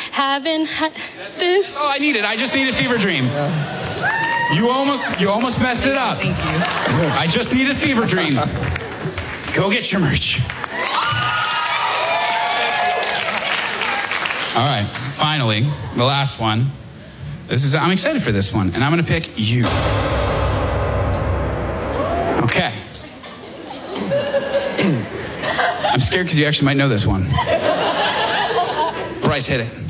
haven't this. Oh, I needed. I just needed Fever Dream. You almost messed it up. Thank you. I just needed Fever Dream. Go get your merch. All right, finally, the last one. I'm excited for this one, and I'm gonna pick you. Okay. I'm scared because you actually might know this one. Bryce, hit it.